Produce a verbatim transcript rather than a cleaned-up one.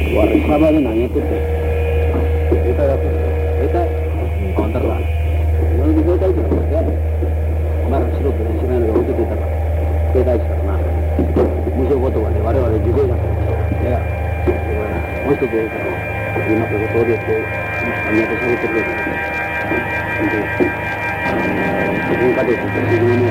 われ、サバで何やっとって。兵隊やってる。兵隊あんたら。なんで兵隊ってのやれ。お前ら素人で知らないのが置いててたら、兵隊ですからな。無償言葉で我々受刑者だったんですよ。いや、もう一つ言うから、今ここ通りって、あんなと喋ってくれたんで。本当に。文化的に